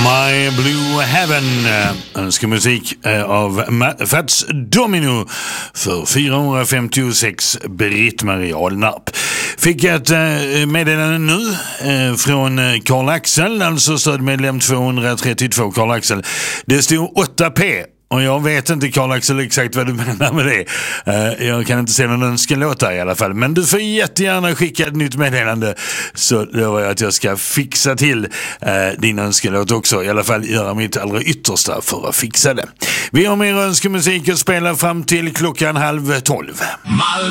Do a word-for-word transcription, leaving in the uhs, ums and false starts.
My Blue Heaven, önskemusik av Fats Domino för fyrahundrafemtiosex Britt-Marie Alnarp. Fick ett meddelande nu från Karl Axel, alltså stödmedlem tvåhundratrettiotvå Karl Axel. Det stod åtta p. Och jag vet inte, Karl Axel, exakt vad du menar med det. Uh, jag kan inte se någon önskelåt här i alla fall. Men du får jättegärna skicka ett nytt meddelande, så lovar jag att jag ska fixa till uh, din önskelåt också. I alla fall göra mitt allra yttersta för att fixa det. Vi har mer önskemusik att spela fram till klockan halv tolv.